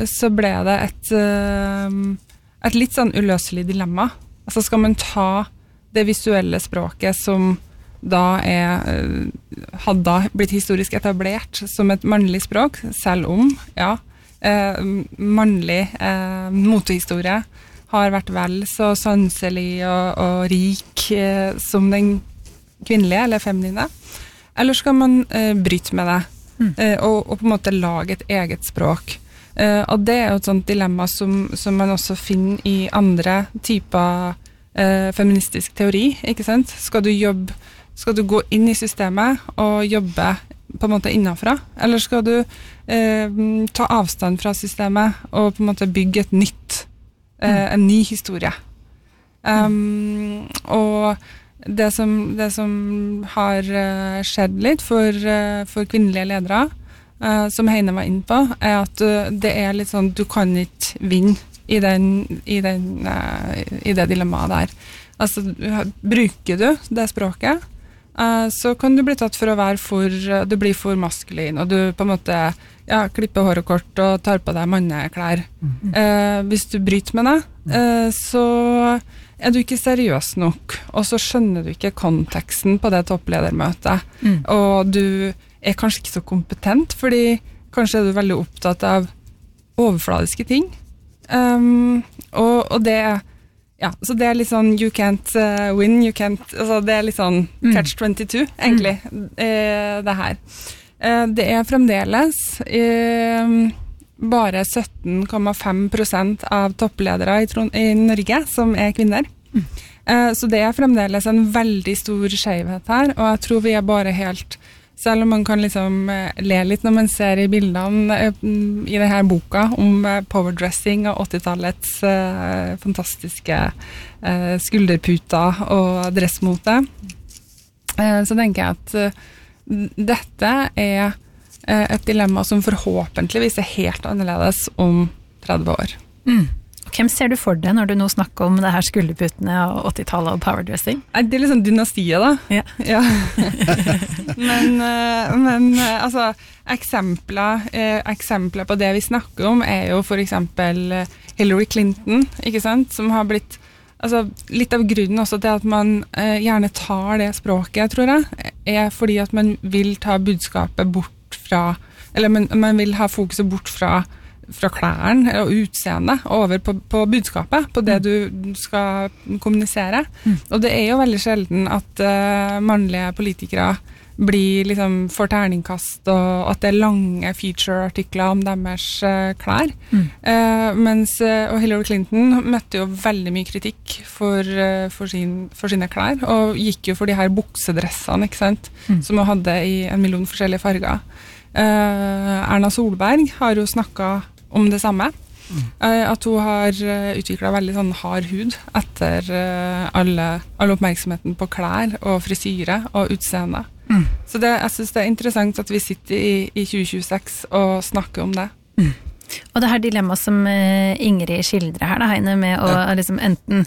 så ble det et litt sånn uløselig dilemma. Altså skal man ta det visuelle språket som da hadde blitt historisk etablert som et mannlig språk, selv om, mannlig motehistorie har vært vel så sanselig og rik som den kvinnelige eller feminine. Eller skal man bryte med det og på en måte lage et eget språk? Og det jo et sånt dilemma som man også finner i andre typer feministisk teori, ikke sant? Skal du gå inn i systemet og jobbe på en måte innenfra, eller skal du ta avstand fra systemet og på en måte bygge en ny historie? Og det som har skjedd litt for kvinnelige ledere, som Heine var inne på, at det litt sånn, du kan ikke vinne i det dilemmaet der. Altså, bruker du det språket, så kan du bli tatt for å være du blir for maskulin, og du på en måte klipper håret kort og tar på deg manneklær. Hvis du bryter med det, så du ikke seriøs nok, og så skjønner du ikke konteksten på det toppledermøtet, og du kanskje ikke så kompetent, fordi kanskje du veldig opptatt av overfladiske ting, og det så det litt sånn you can't win, altså det litt sånn catch-22 egentlig, det her. Det fremdeles bare 17,5% av toppledere i Norge som kvinner. Så det fremdeles en veldig stor skjevhet her, og jeg tror vi bare helt, selv om man kan liksom le litt når man ser i bildene i denne boka om powerdressing og 80-tallets fantastiske skulderputer og dressmote, så tenker jeg at dette et dilemma som forhåpentligvis helt annerledes om 30 år. Hvem ser du for deg når du nå snakker om det her skulderputene og 80-tallet og powerdressing? Det litt sånn dynastiet da. Ja. men altså, eksempler på det vi snakker om jo for eksempel Hillary Clinton, ikke sant? Som har blitt, altså litt av grunnen også til at man gjerne tar det språket, tror jeg, fordi at man vil ta budskapet bort fra, eller man vil ha fokuset bort fra klærne og utseende over på budskapet, på det du skal kommunisere. Og det jo veldig sjelden at mannlige politikere blir liksom for terningkast, og at det lange feature-artikler om deres klær. Og Hillary Clinton møtte jo veldig mye kritikk for sine klær, og gikk jo for de her buksedressene, ikke sant? Som hun hadde i 1 million forskjellige farger. Erna Solberg har jo snakket om det samme, at hun har utviklet veldig sånn hard hud etter alle oppmerksomheten på klær og frisyre og utseende. Så jeg synes det interessant at vi sitter i 2026 og snakker om det. Og det her dilemmaet som Ingrid skildrer her, da, Heine, med å liksom enten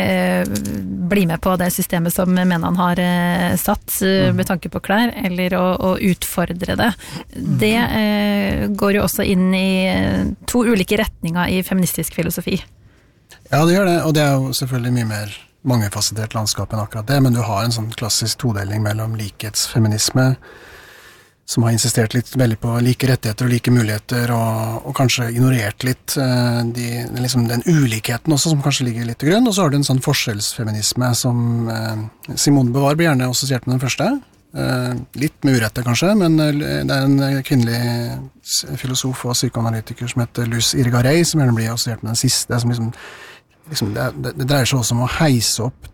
bli med på det systemet som mennene har satt med tanke på klær, eller å utfordre det. Det går jo også inn i 2 ulike retninger i feministisk filosofi. Ja, det gjør det, og det jo selvfølgelig mye mer mangefasettert landskap enn akkurat det, men du har en sånn klassisk todeling mellom likhetsfeminisme, som har insistert litt veldig på like rettigheter og like muligheter, og kanskje ignorert litt den ulikheten også, som kanskje ligger litt til grunn. Og så har du en sånn forskjellsfeminisme som Simone Beauvoir blir gjerne assosiert med den første. Litt med urette kanskje, men det en kvinnelig filosof og psykoanalytiker som heter Luz Irigaray, som gjerne blir assosiert med den siste, som det dreier seg også om å heise opp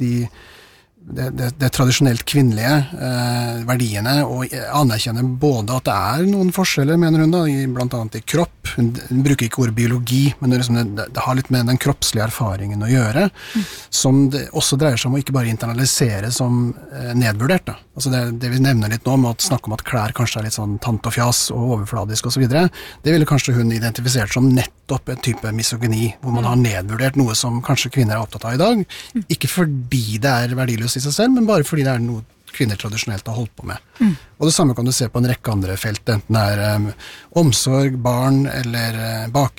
det tradisjonelt kvinnelige verdiene, og anerkjenne både at det noen forskjeller, mener hun da, blant annet i kropp. Hun bruker ikke ordet biologi, men det har litt med den kroppslige erfaringen å gjøre, som det også dreier seg om å ikke bare internalisere som nedvurdert. Da. Altså det vi nevner litt nå, med å snakke om at klær kanskje litt sånn tant og fjas og overfladisk og så videre, det ville kanskje hun identifisert som nettopp en type misogyni, hvor man har nedvurdert noe som kanskje kvinner opptatt av i dag, ikke fordi det verdiløst i seg selv, men bare fordi det noe kvinner tradisjonelt har holdt på med. Og det samme kan du se på en rekke andre felt, enten det omsorg, barn eller baking,